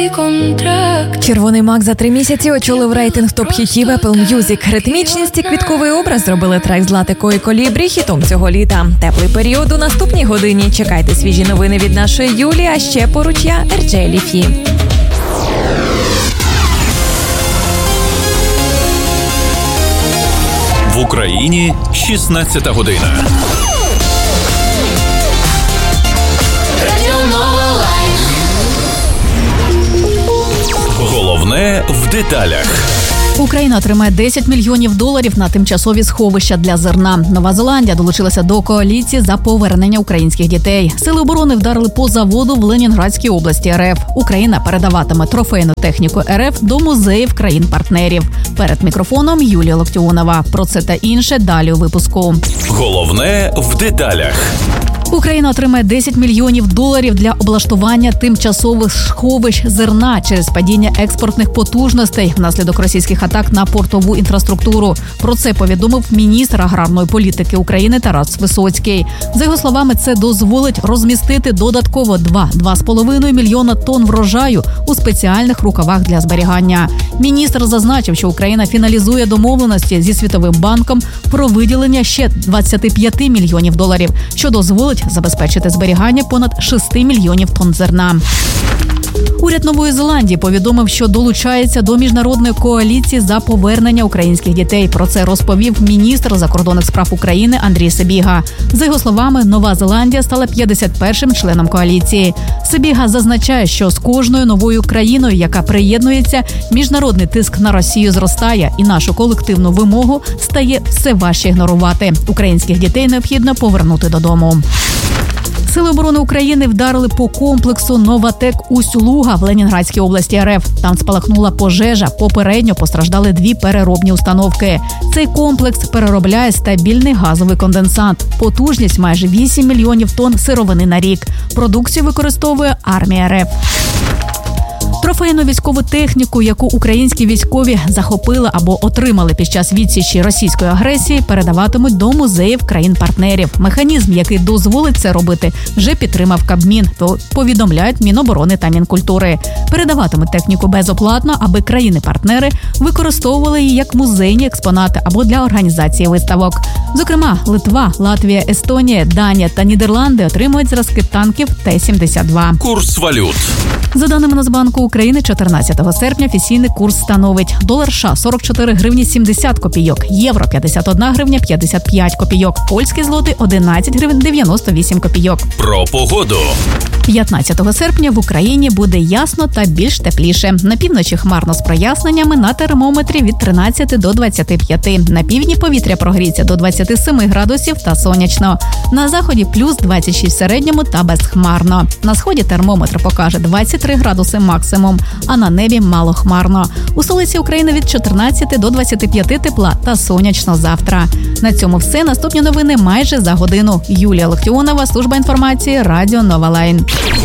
Червоний мак за 3 місяці очолив рейтинг топ-хітів Apple Music. Ритмічність і квітковий образ зробили трек з Латико і Колібрі хітом цього літа. Теплий період у наступній годині. Чекайте свіжі новини від нашої Юлі, а ще поруч я, Ерджей Ліфі. В Україні 16 година. Головне в деталях. Україна отримає $10 мільйонів на тимчасові сховища для зерна. Нова Зеландія долучилася до коаліції за повернення українських дітей. Сили оборони вдарили по заводу в Ленінградській області РФ. Україна передаватиме трофейну техніку РФ до музеїв країн-партнерів. Перед мікрофоном Юлія Локтіонова. Про це та інше далі у випуску. Головне в деталях. Україна отримає $10 мільйонів для облаштування тимчасових сховищ зерна через падіння експортних потужностей внаслідок російських атак на портову інфраструктуру. Про це повідомив міністр аграрної політики України Тарас Висоцький. За його словами, це дозволить розмістити додатково 2,5 мільйона тонн врожаю у спеціальних рукавах для зберігання. Міністр зазначив, що Україна фіналізує домовленості зі Світовим банком про виділення ще $25 мільйонів, що дозволить забезпечити зберігання понад 6 мільйонів тонн зерна. Уряд Нової Зеландії повідомив, що долучається до міжнародної коаліції за повернення українських дітей. Про це розповів міністр закордонних справ України Андрій Сибіга. За його словами, Нова Зеландія стала 51-м членом коаліції. Сибіга зазначає, що з кожною новою країною, яка приєднується, міжнародний тиск на Росію зростає і нашу колективну вимогу стає все важче ігнорувати. Українських дітей необхідно повернути додому. Сили оборони України вдарили по комплексу «Новатек» Усть-Луга в Ленінградській області РФ. Там спалахнула пожежа, попередньо постраждали 2 переробні установки. Цей комплекс переробляє стабільний газовий конденсат. Потужність майже 8 мільйонів тонн сировини на рік. Продукцію використовує армія РФ. Трофейну військову техніку, яку українські військові захопили або отримали під час відсічі російської агресії, передаватимуть до музеїв країн-партнерів. Механізм, який дозволить це робити, вже підтримав Кабмін, повідомляють Міноборони та Мінкультури. Передаватимуть техніку безоплатно, аби країни-партнери використовували її як музейні експонати або для організації виставок. Зокрема, Литва, Латвія, Естонія, Данія та Нідерланди отримують зразки танків Т-72. Курс валют. За даними Нацбанку України, 14 серпня офіційний курс становить долар США – 44 гривні 70 копійок, євро – 51 гривня 55 копійок, польський злотий – 11 гривень 98 копійок. Про погоду. 15 серпня в Україні буде ясно та більш тепліше. На півночі хмарно з проясненнями, на термометрі від 13 до 25. На півдні повітря прогріється до 27 градусів та сонячно. На заході плюс 26 в середньому та безхмарно. На сході термометр покаже 23 градуси максимум, а на небі малохмарно. У столиці України від 14 до 25 тепла та сонячно завтра. На цьому все. Наступні новини майже за годину. Юлія Локтіонова, служба інформації, Радіо Нова Лайн.